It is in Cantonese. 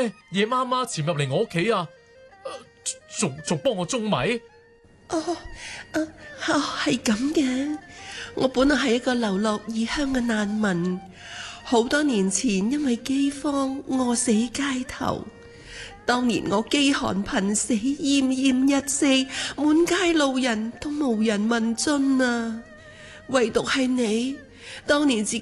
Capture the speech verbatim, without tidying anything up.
咩夜媽媽潛入嚟我屋企啊？仲仲幫我舂米？ 哦，啊，係咁嘅。我本來係一個流落異鄉嘅難民，好多年前因為饑荒餓死街頭。當年我飢寒貧死，奄奄一息，滿街路人都無人問津啊，唯獨係你，當年自己